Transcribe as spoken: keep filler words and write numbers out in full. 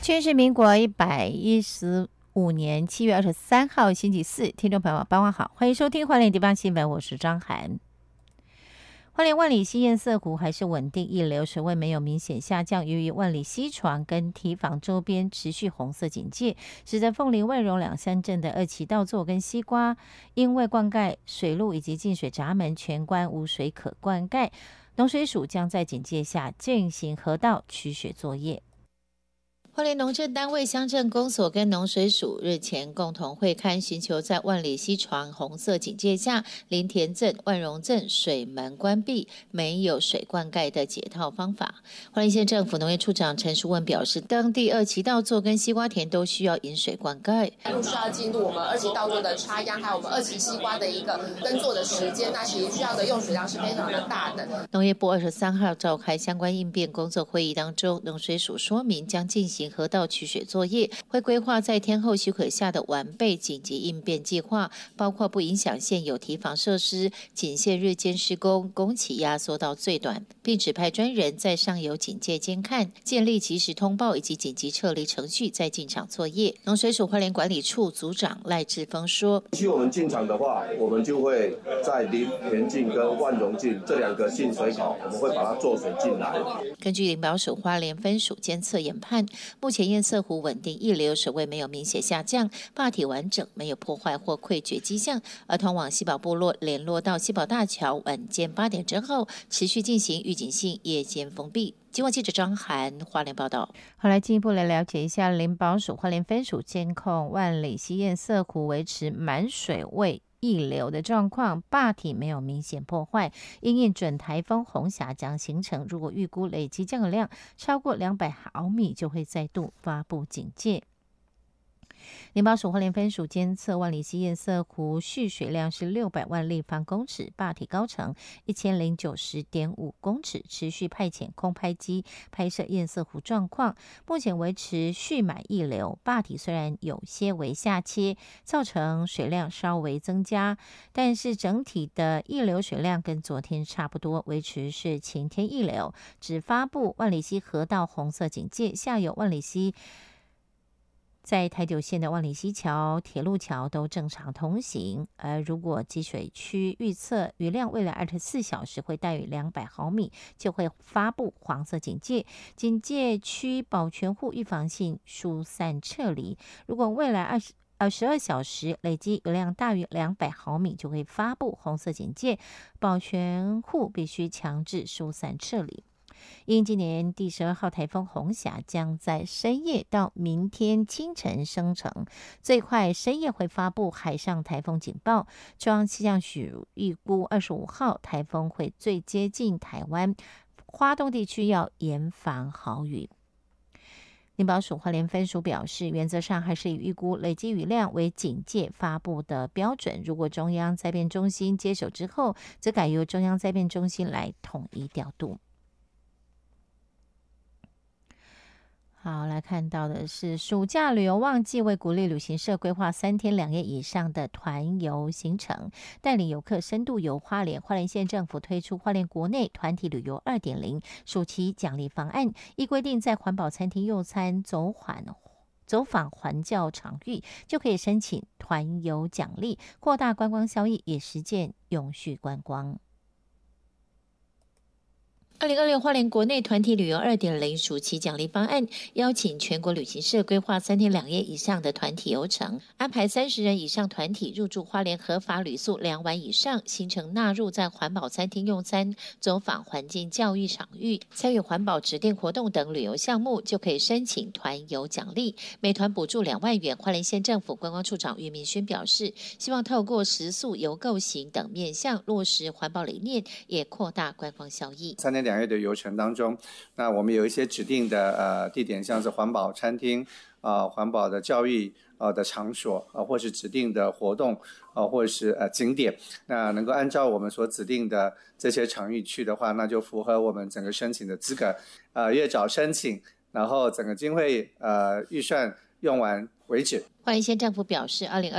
今天是民国一百一十五年七月二十三号星期四，听众朋友傍晚好，欢迎收听花莲地方新闻，我是张涵。花莲万里溪堰塞湖还是稳定溢流，水位没有明显下降。由于万里溪床跟堤防周边持续红色警戒，使得凤林、万荣两乡镇的二期稻作跟西瓜因为灌溉水路以及进水闸门全关无水可灌溉，农水署将在警戒下进行河道取水作业。花莲农政单位乡镇公所跟农水署日前共同会勘，寻求在万里溪床红色警戒下，林田镇、万荣镇水门关闭，没有水灌溉的解套方法。花莲县政府农业处长陈淑文表示，当地二期稻作跟西瓜田都需要引水灌溉， 陆续要进入我们二期稻作的插秧，还有我们二期西瓜的一个耕作的时间，那其实需要的用水量是非常的大的。 农业部二十三号召开相关应变工作会议当中，农水署说明将进行河道取水作业，会规划在天后许可下的完备紧急应变计划，包括不影响现有堤防设施，仅限日间施工，工期压缩到最短，并指派专人在上游警戒监看，建立及时通报以及紧急撤离程序，再进场作业。农水署花莲管理处组长赖志峰说：“ 必须我们进场的话，我们就会在林田径跟万荣径这两个进水口，我们会把它做水进来。” 根据林保署花莲分署监测研判，目前堰塞湖稳定溢流，水位没有明显下降，坝体完整，没有破坏或溃决迹象。而通往西宝部落联络到西宝大桥晚间八点之后，持续进行预警性夜间封闭。今晚记者张涵花莲报道。好，来进一步来了解一下林保署花莲分署监控万里溪堰塞湖维持满水位溢流的状况，坝体没有明显破坏。因应准台风红霞将形成，如果预估累积降雨量超过两百毫米，就会再度发布警戒。林保署花莲分署监测万里溪堰塞湖蓄水量是六百万立方公尺，坝体高程一千零九十点五公尺，持续派遣空拍机拍摄堰塞湖状况，目前维持蓄满溢流，坝体虽然有些微下切，造成水量稍微增加，但是整体的溢流水量跟昨天差不多，维持是晴天溢流，只发布万里溪河道红色警戒，下游万里溪在台九线的万里溪桥、铁路桥都正常通行，而如果积水区预测雨量未来二十四小时会大于两百毫米，就会发布黄色警戒，警戒区保全户预防性疏散撤离。如果未来二十呃十二小时累积雨量大于两百毫米，就会发布红色警戒，保全户必须强制疏散撤离。因今年第十二号台风红霞将在深夜到明天清晨生成，最快深夜会发布海上台风警报。中央气象局预估二十五号台风会最接近台湾，花东地区要严防豪雨。林保署花莲分署表示，原则上还是以预估累积雨量为警戒发布的标准，如果中央灾变中心接手之后，则改由中央灾变中心来统一调度。好，来看到的是暑假旅游旺季，为鼓励旅行社规划三天两夜以上的团游行程，带领游客深度游花莲。花莲县政府推出花莲国内团体旅游 二点零 暑期奖励方案，依规定在环保餐厅用餐、走环走访环教场域，就可以申请团游奖励，扩大观光效益，也实践永续观光。二零二六花莲国内团体旅游 二点零 暑期奖励方案，邀请全国旅行社规划三天两夜以上的团体游程，安排三十人以上团体入住花莲合法旅宿两晚以上，行程纳入在环保餐厅用餐、走访环境教育场域、参与环保指定活动等旅游项目，就可以申请团游奖励，每团补助两万元。花莲县政府观光处长俞明轩表示，希望透过食宿、游购行等面向落实环保理念，也扩大观光效益。 三天两夜的游程当中，那我们有一些指定的呃地点，像是环保餐厅啊、呃、环保的教育呃的场所啊、呃，或是指定的活动啊、呃，或者是呃景点，那能够按照我们所指定的这些场域去的话，那就符合我们整个申请的资格。呃，越早申请，然后整个经费呃预算用完为止。 花莲县政府表示，二零二